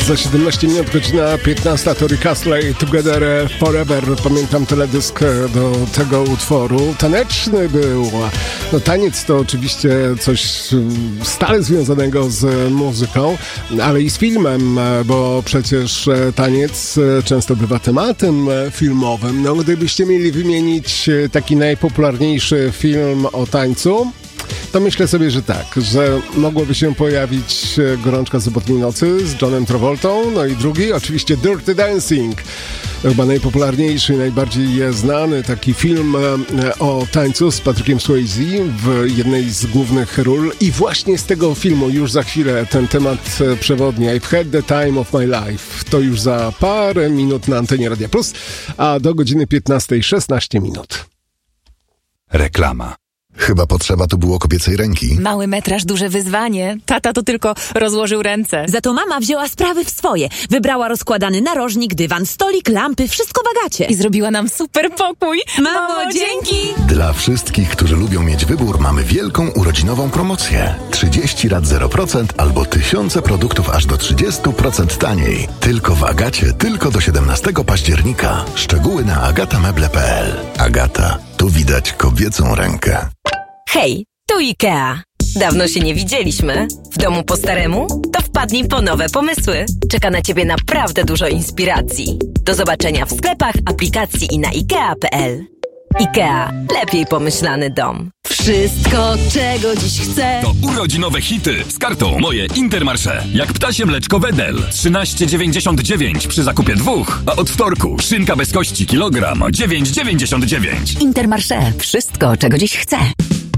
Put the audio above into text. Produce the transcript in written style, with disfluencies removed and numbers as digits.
za 17 minut, godzina 15, to Rick Astley, Together Forever. Pamiętam teledysk do tego utworu. Taneczny był. No taniec to oczywiście coś stale związanego z muzyką, ale i z filmem, bo przecież taniec często bywa tematem filmowym. No gdybyście mieli wymienić taki najpopularniejszy film o tańcu, to myślę sobie, że tak, że mogłoby się pojawić Gorączka sobotniej nocy z Johnem Travoltą, no i drugi oczywiście Dirty Dancing. Chyba najpopularniejszy, najbardziej znany taki film o tańcu z Patrickiem Swayze w jednej z głównych ról. I właśnie z tego filmu już za chwilę ten temat przewodni. I've had the time of my life. To już za parę minut na antenie Radia Plus, a do godziny 15:16 minut. Reklama. Chyba potrzeba tu było kobiecej ręki. Mały metraż, duże wyzwanie. Tata to tylko rozłożył ręce. Za to mama wzięła sprawy w swoje. Wybrała rozkładany narożnik, dywan, stolik, lampy, wszystko w Agacie. I zrobiła nam super pokój. Mamo, dzięki! Dla wszystkich, którzy lubią mieć wybór, mamy wielką urodzinową promocję. 30 lat 0% albo tysiące produktów aż do 30% taniej. Tylko w Agacie, tylko do 17 października. Szczegóły na agatameble.pl. Agata, tu widać kobiecą rękę. Hej, tu IKEA. Dawno się nie widzieliśmy. W domu po staremu? To wpadnij po nowe pomysły. Czeka na Ciebie naprawdę dużo inspiracji. Do zobaczenia w sklepach, aplikacji i na IKEA.pl. IKEA. Lepiej pomyślany dom. Wszystko, czego dziś chcę. To urodzinowe hity z kartą Moje Intermarché. Jak ptasie mleczko Wedel 13,99 przy zakupie 2, a od wtorku szynka bez kości kilogram 9,99. Intermarché. Wszystko, czego dziś chcę.